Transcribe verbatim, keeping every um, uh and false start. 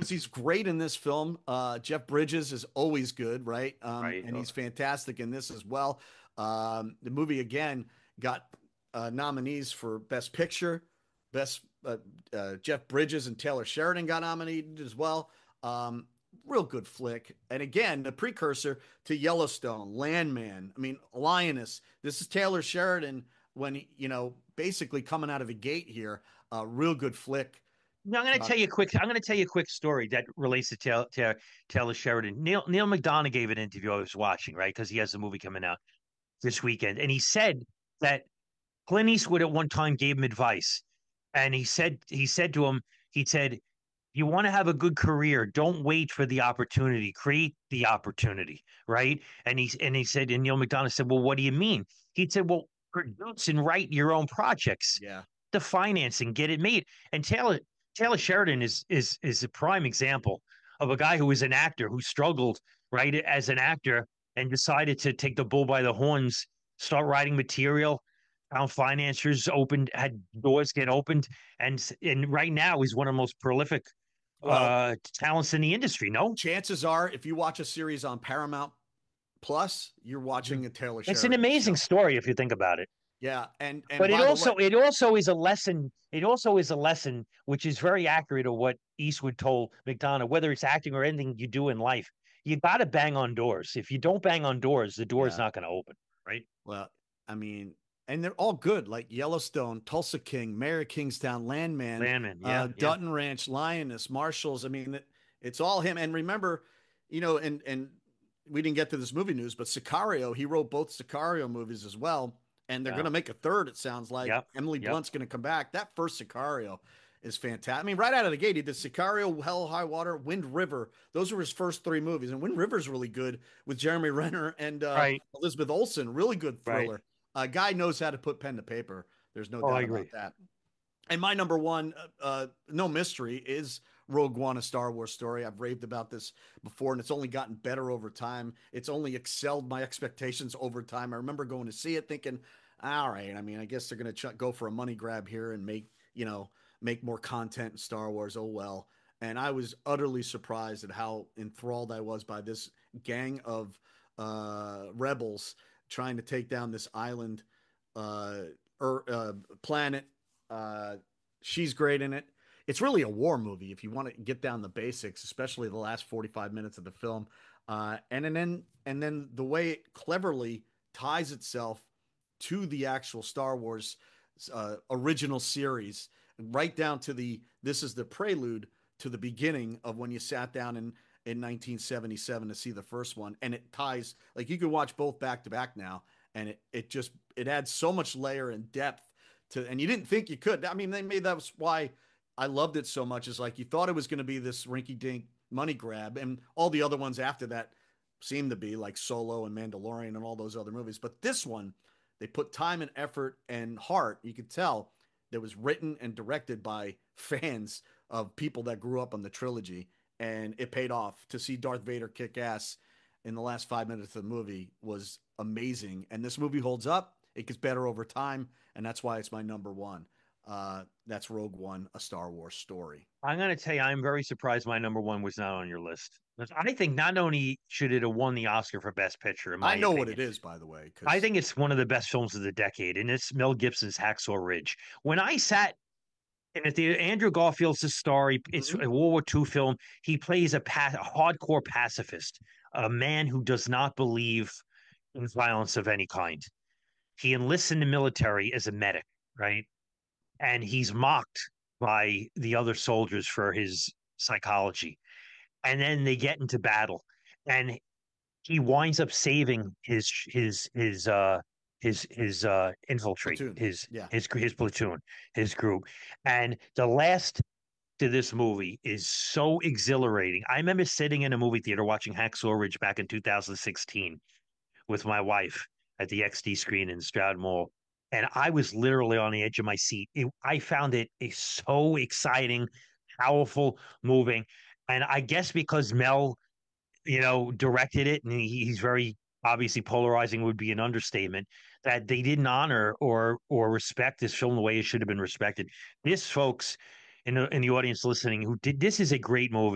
because he's great in this film. Uh, Jeff Bridges is always good, right? Um, Right. and Uh, he's fantastic in this as well. Um, the movie again got uh, nominees for Best Picture, Best uh, uh, Jeff Bridges and Taylor Sheridan got nominated as well. Um, Real good flick. And again, the precursor to Yellowstone, Landman. I mean, Lioness. This is Taylor Sheridan when he, you know, basically coming out of the gate here. A uh, real good flick. Now, I'm going to Uh, tell you a quick. I'm going to tell you a quick story that relates to Taylor, Taylor, Taylor Sheridan. Neil Neil McDonough gave an interview I was watching, right? Because he has a movie coming out this weekend, and he said that Clint Eastwood at one time gave him advice, and he said he said to him, he said, "You want to have a good career, don't wait for the opportunity. Create the opportunity, right?" And he and he said, and Neil McDonough said, "Well, what do you mean?" He said, "Well, produce and write your own projects, yeah. the financing, get it made." And Taylor Taylor Sheridan is is is a prime example of a guy who was an actor who struggled right as an actor and decided to take the bull by the horns, start writing material, found financiers, opened, had doors get opened, and and right now he's one of the most prolific Well, uh talents in the industry. No, chances are, if you watch a series on Paramount Plus, you're Mhm. watching a Taylor It's an Sheridan amazing show. story if you think about it. Yeah, and and But it by the way, also it also is a lesson. It also is a lesson which is very accurate of what Eastwood told McDonough. Whether it's acting or anything you do in life, you got to bang on doors. If you don't bang on doors, the door is yeah, not going to open. Right? well, I mean, and they're all good, like Yellowstone, Tulsa King, Mayor of Kingstown, Landman, Landman. uh, Yeah. Yeah. Dutton Ranch, Lioness, Marshalls. I mean, it, it's all him. And remember, you know, and and we didn't get to this movie news, but Sicario, he wrote both Sicario movies as well, and they're going Yeah. to make a third. It sounds like Yep. Emily Yep. Blunt's going to come back. That first Sicario is fantastic. I mean, right out of the gate, he did Sicario, Hell, High Water, Wind River. Those were his first three movies, and Wind River's really good with Jeremy Renner and uh, Right. Elizabeth Olsen. Really good Right. thriller. A guy knows how to put pen to paper. There's no Oh, I doubt about agree. that. And my number one, uh, uh, no mystery, is Rogue One, a Star Wars story. I've raved about this before, and it's only gotten better over time. It's only excelled my expectations over time. I remember going to see it thinking, all right, I mean, I guess they're going to ch- go for a money grab here and make, you know, make more content in Star Wars. Oh, well. And I was utterly surprised at how enthralled I was by this gang of uh, rebels trying to take down this island uh, er, uh, planet. Uh, she's great in it. It's really a war movie if you want to get down the basics, especially the last forty-five minutes of the film. Uh, and, and then and then the way it cleverly ties itself to the actual Star Wars uh, original series, right down to the this is the prelude to the beginning of when you sat down in in nineteen seventy-seven to see the first one, and it ties like you can watch both back to back now, and it it just it adds so much layer and depth to, and you didn't think you could. I mean, they made that was why I loved it so much. Is like you thought it was going to be this rinky dink money grab, and all the other ones after that seemed to be like Solo and Mandalorian and all those other movies. But this one, they put time and effort and heart. You could tell that was written and directed by fans of people that grew up on the trilogy, and it paid off. To see Darth Vader kick ass in the last five minutes of the movie was amazing. And this movie holds up. It gets better over time, and that's why it's my number one. Uh, that's Rogue One, a Star Wars story. I'm going to tell you, I'm very surprised my number one was not on your list. I think not only should it have won the Oscar for Best Picture, in I my know what opinion, it is, by the way, I because think it's one of the best films of the decade, and it's Mel Gibson's Hacksaw Ridge. When I sat in the theater, Andrew Garfield's the star. He, it's a mm-hmm. World War Two film. He plays a, pa- a hardcore pacifist, a man who does not believe in violence of any kind. He enlists in the military as a medic, right? And he's mocked by the other soldiers for his psychology. And then they get into battle, and he winds up saving his his his uh his his uh infiltrate Platoon. his Yeah. his his platoon, his group. And the last to this movie is so exhilarating. I remember sitting in a movie theater watching Hacksaw Ridge back in two thousand sixteen with my wife at the X D screen in Stroud Mall. And I was literally on the edge of my seat. It, I found it a, so exciting, powerful, moving. And I guess because Mel, you know, directed it and he, he's very obviously polarizing would be an understatement, that they didn't honor or or respect this film the way it should have been respected. This, folks, in the, in the audience listening, who did this is a great movie.